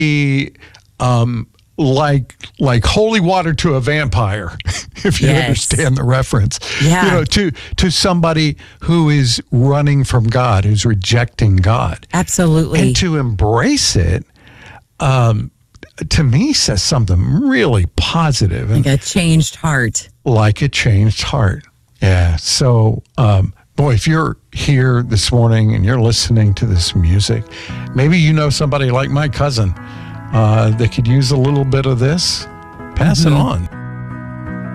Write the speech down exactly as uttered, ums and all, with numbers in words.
be um, like like holy water to a vampire, if you Yes. understand the reference. Yeah. You know, to to somebody who is running from God, who's rejecting God. Absolutely. And to embrace it, um, to me, says something really positive and Like a changed heart. like a changed heart. Yeah. So, um, boy, if you're here this morning and you're listening to this music, maybe you know somebody like my cousin uh, that could use a little bit of this. Pass Mm-hmm. it on.